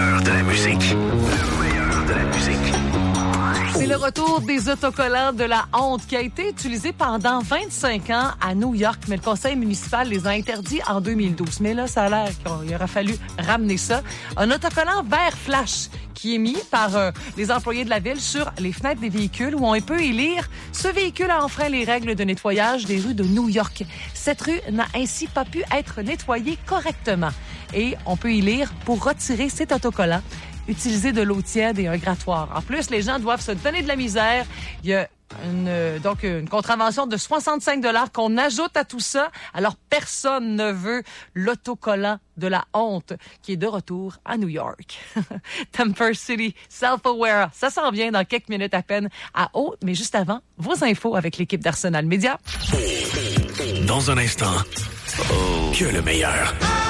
meilleur de la musique. Le meilleur de la musique. C'est le retour des autocollants de la honte qui a été utilisé pendant 25 ans à New York, mais le conseil municipal les a interdits en 2012. Mais là, ça a l'air qu'il aurait fallu ramener ça. Un autocollant vert flash qui est mis par les employés de la ville sur les fenêtres des véhicules où on peut y lire « Ce véhicule a enfreint les règles de nettoyage des rues de New York. Cette rue n'a ainsi pas pu être nettoyée correctement. » Et on peut y lire « Pour retirer cet autocollant, utiliser de l'eau tiède et un grattoir. » En plus, les gens doivent se donner de la misère. Il y a une contravention de 65 $ qu'on ajoute à tout ça. Alors, personne ne veut l'autocollant de la honte qui est de retour à New York. Temper City, Self-Aware, ça s'en vient dans quelques minutes à peine à haut. Mais juste avant, vos infos avec l'équipe d'Arsenal Média. Dans un instant, que le meilleur.